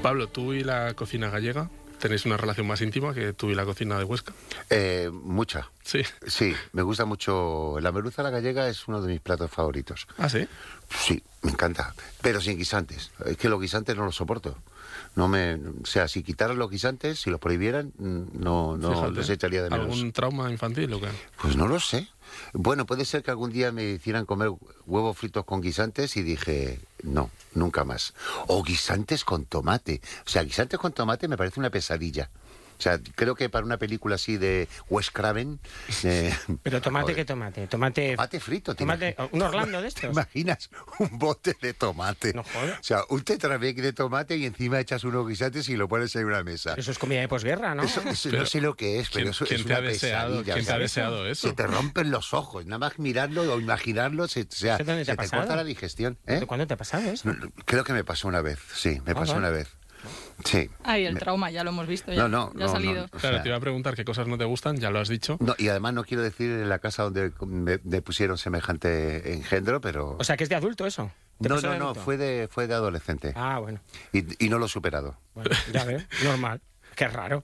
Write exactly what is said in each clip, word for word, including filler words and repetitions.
Pablo, ¿tú y la cocina gallega tenéis una relación más íntima que tú y la cocina de Huesca? Eh, mucha. Sí. Sí, me gusta mucho. La merluza a la gallega es uno de mis platos favoritos. ¿Ah, sí? Sí, me encanta. Pero sin guisantes. Es que los guisantes no los soporto. No me, o sea, si quitaran los guisantes, si los prohibieran, no, no Fíjate, los echaría de menos. ¿Algún trauma infantil o qué? Pues no lo sé. Bueno, puede ser que algún día me hicieran comer huevos fritos con guisantes y dije, no, nunca más. O guisantes con tomate. O sea, guisantes con tomate me parece una pesadilla. O sea, creo que para una película así de Wes Craven... Eh, Pero tomate, joder. ¿qué tomate? Tomate... Tomate frito. ¿te Tomate, imaginas? un Orlando de estos. ¿Te imaginas un bote de tomate? No jodas. O sea, un tetrabric de tomate y encima echas unos guisantes y lo pones en una mesa. Eso es comida de posguerra, ¿no? Eso, eso Pero, no sé lo que es, pero ¿Quién, eso quién es te ha una deseado, pesadilla. ¿quién te ha ¿sabes? deseado eso? Se te rompen los ojos, nada más mirarlo o imaginarlo, se, o sea, ¿Eso dónde te se ha te pasado? corta la digestión. ¿eh? ¿Cuándo te ha pasado eso? No, Creo que me pasó una vez, sí, me Ah, pasó vale. una vez. Sí. Ay, el Me- trauma, ya lo hemos visto, ya, No, no, ya ha no, salido. no. O Claro, sea, te iba a preguntar qué cosas no te gustan, ya lo has dicho. no, y además no quiero decir en la casa donde me, me pusieron semejante engendro, pero... O sea, que es de adulto eso. ¿Te no, pasó no, de no, adulto? fue de, fue de adolescente. Ah, bueno. Y, y no lo he superado. Bueno, ya veo. Normal. Qué raro.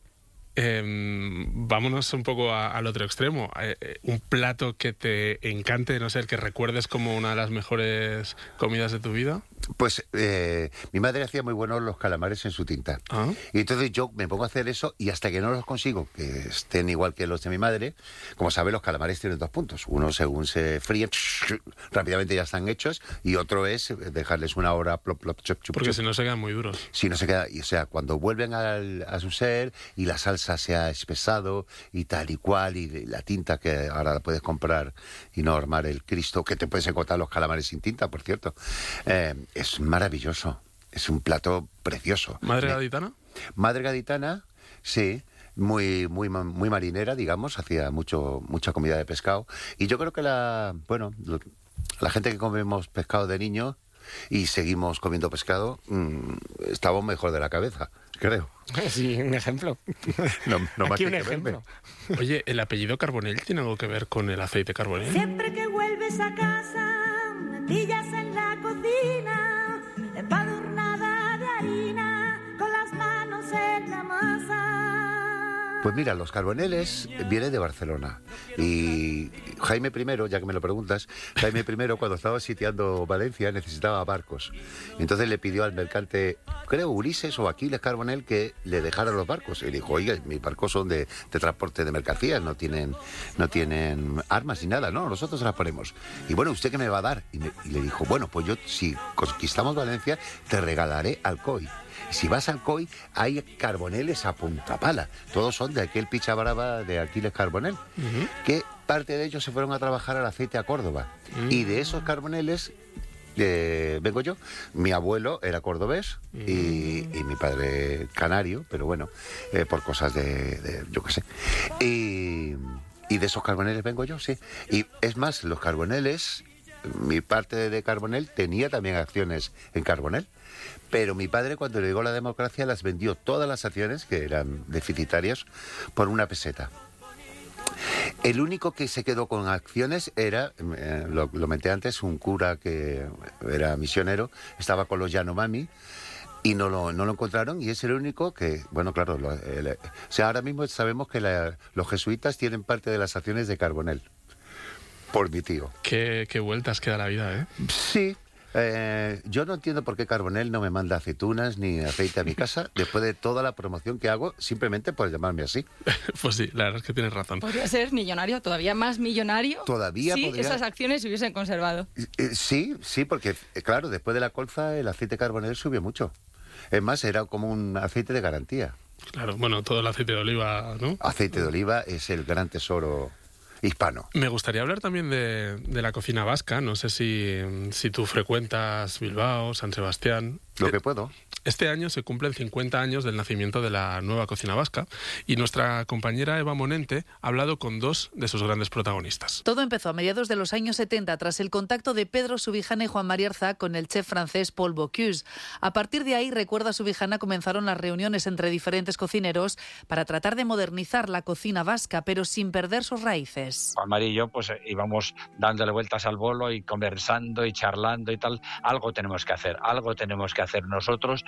Eh, vámonos un poco a- al otro extremo. Eh, eh, un plato que te encante, no sé, que recuerdes como una de las mejores comidas de tu vida. Pues eh, mi madre hacía muy buenos los calamares en su tinta. Ah. Y entonces yo me pongo a hacer eso y hasta que no los consigo, que estén igual que los de mi madre, como sabe, los calamares tienen dos puntos. Uno, según se fríen, rápidamente ya están hechos, y otro es dejarles una hora, plop, plop, chup, chup, Porque chup. si no se quedan muy duros. Si no se queda, y, o sea, cuando vuelven al- a su ser y la salsa se ha espesado y tal y cual, y la tinta que ahora la puedes comprar y no armar el Cristo, que te puedes encontrar los calamares sin tinta, por cierto, eh, es maravilloso. Es un plato precioso. ¿Madre Me- gaditana? Madre gaditana, sí, muy muy ma- muy marinera, digamos, hacía mucho mucha comida de pescado. Y yo creo que la, bueno, lo- la gente que comemos pescado de niño y seguimos comiendo pescado, mmm, estamos mejor de la cabeza, creo. Sí, un ejemplo. No, no más Aquí que un que ejemplo. verme. Oye, ¿el apellido Carbonell tiene algo que ver con el aceite Carbonell? Siempre que vuelves a casa, me pillas en la cocina, empadurnada de harina, con las manos en la masa. Pues mira, los carboneles vienen de Barcelona. Y Jaime I, ya que me lo preguntas, Jaime I, cuando estaba sitiando Valencia, necesitaba barcos. Entonces le pidió al mercante, creo Ulises o Aquiles Carbonell, que le dejara los barcos. Y le dijo, oiga, mis barcos son de, de transporte de mercancías, no tienen, no tienen armas ni nada, no, nosotros se las ponemos. Y bueno, ¿usted qué me va a dar? Y, me- y le dijo, bueno, pues yo, si conquistamos Valencia, te regalaré Alcoy. Si vas al Alcoy, hay carboneles a punta pala. Todos son de aquel picha brava de Aquiles Carbonell, que parte de ellos se fueron a trabajar al aceite a Córdoba. Y de esos carboneles eh, vengo yo. Mi abuelo era cordobés y, y mi padre canario, pero bueno, eh, por cosas de, de yo qué sé. Y, y de esos carboneles vengo yo, sí. Y es más, los carboneles, mi parte de Carbonell tenía también acciones en Carbonell. Pero mi padre, cuando le llegó la democracia, las vendió todas las acciones, que eran deficitarias, por una peseta. El único que se quedó con acciones era, eh, lo, lo menté antes, un cura que era misionero, estaba con los Yanomami, y no lo, no lo encontraron, y es el único que, bueno, claro, lo- el- o sea, ahora mismo sabemos que la- los jesuitas tienen parte de las acciones de Carbonell, por mi tío. Qué, qué vueltas queda la vida, ¿eh? Sí. Eh, yo no entiendo por qué Carbonell no me manda aceitunas ni aceite a mi casa después de toda la promoción que hago, simplemente por llamarme así. Pues sí, la verdad es que tienes razón. Podría ser millonario, todavía más millonario. Todavía si podría- esas acciones se hubiesen conservado. Eh, sí, sí, porque eh, claro, después de la colza el aceite Carbonell subió mucho. Es más, era como un aceite de garantía. Claro, bueno, todo el aceite de oliva, ¿no? Aceite de oliva es el gran tesoro hispano. Me gustaría hablar también de, de la cocina vasca. No sé si, si tú frecuentas Bilbao, San Sebastián. Lo que puedo. Este año se cumplen cincuenta años del nacimiento de la nueva cocina vasca y nuestra compañera Eva Monente ha hablado con dos de sus grandes protagonistas. Todo empezó a mediados de los años setenta tras el contacto de Pedro Subijana y Juan María Arzá con el chef francés Paul Bocuse. A partir de ahí, recuerda Subijana, comenzaron las reuniones entre diferentes cocineros para tratar de modernizar la cocina vasca, pero sin perder sus raíces. Juan María y yo pues íbamos dándole vueltas al bolo y conversando y charlando y tal. Algo tenemos que hacer, algo tenemos que hacer nosotros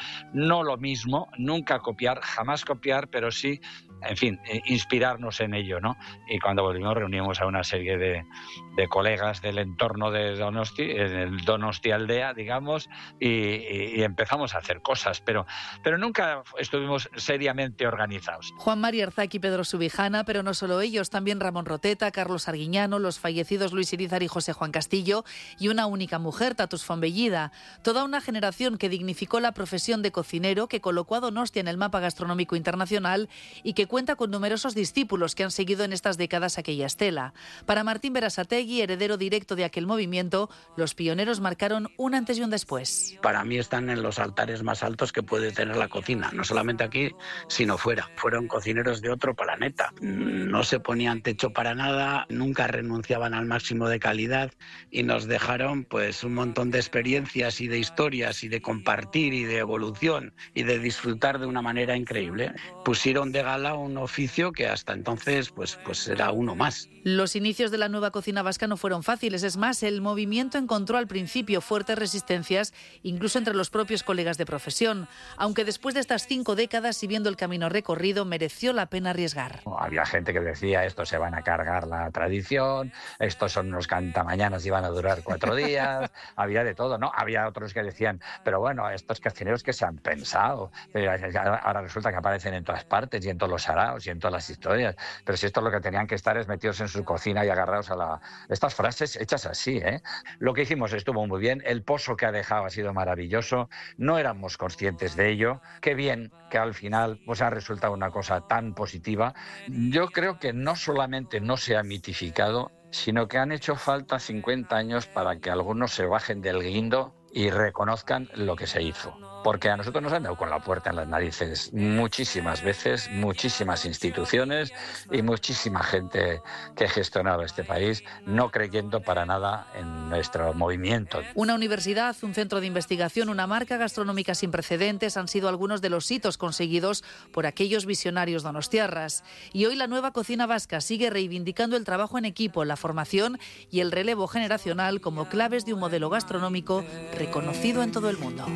no lo mismo, nunca copiar, jamás copiar, pero sí, en fin, inspirarnos en ello, ¿no? Y cuando volvimos reunimos a una serie de, de colegas del entorno de Donosti, en el Donosti Aldea, digamos, y, y, y empezamos a hacer cosas, pero, pero nunca estuvimos seriamente organizados. Juan Mari Arzak y Pedro Subijana, pero no solo ellos, también Ramón Roteta, Carlos Arguiñano, los fallecidos Luis Irizar y José Juan Castillo, y una única mujer, Tatus Fonbellida. Toda una generación que dignificó la profesión de cocinero, que colocó a Donostia en el mapa gastronómico internacional y que cuenta con numerosos discípulos que han seguido en estas décadas aquella estela. Para Martín Berasategui, heredero directo de aquel movimiento, los pioneros marcaron un antes y un después. Para mí están en los altares más altos que puede tener la cocina, no solamente aquí, sino fuera. Fueron cocineros de otro planeta. No se ponían techo para nada, nunca renunciaban al máximo de calidad y nos dejaron pues un montón de experiencias y de historias y de compartir y de evolución y de disfrutar de una manera increíble. Pusieron de gala un oficio que hasta entonces pues, pues era uno más. Los inicios de la nueva cocina vasca no fueron fáciles. Es más, el movimiento encontró al principio fuertes resistencias, incluso entre los propios colegas de profesión. Aunque después de estas cinco décadas y viendo el camino recorrido, mereció la pena arriesgar. Había gente que decía, estos se van a cargar la tradición, estos son unos cantamañanas y van a durar cuatro días. Había de todo, ¿no? Había otros que decían, pero bueno, estos cocineros que se han pensado. Ahora resulta que aparecen en todas partes y en todos los saraos y en todas las historias. Pero si esto lo que tenían que estar es metidos en su cocina y agarrados a la... Estas frases hechas así, ¿eh? Lo que hicimos estuvo muy bien, el pozo que ha dejado ha sido maravilloso, no éramos conscientes de ello. Qué bien que al final pues ha resultado una cosa tan positiva. Yo creo que no solamente no se ha mitificado, sino que han hecho falta cincuenta años para que algunos se bajen del guindo y reconozcan lo que se hizo. Porque a nosotros nos han dado con la puerta en las narices muchísimas veces, muchísimas instituciones y muchísima gente que ha gestionado este país, no creyendo para nada en nuestro movimiento. Una universidad, un centro de investigación, una marca gastronómica sin precedentes han sido algunos de los hitos conseguidos por aquellos visionarios donostiarras. Y hoy la nueva cocina vasca sigue reivindicando el trabajo en equipo, la formación y el relevo generacional como claves de un modelo gastronómico reconocido en todo el mundo.